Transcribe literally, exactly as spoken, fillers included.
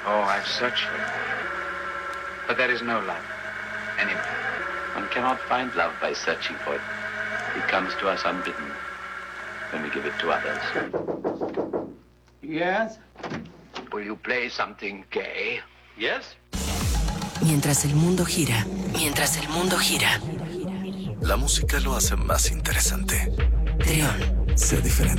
Oh, I've searched for it. But there is no love anywhere. One cannot find love by searching for it. It comes to us unbidden when we give it to others. Yes? Will you play something gay? Yes? Mientras el mundo gira, mientras el mundo gira. La música lo hace más interesante. Trión. Sé diferente.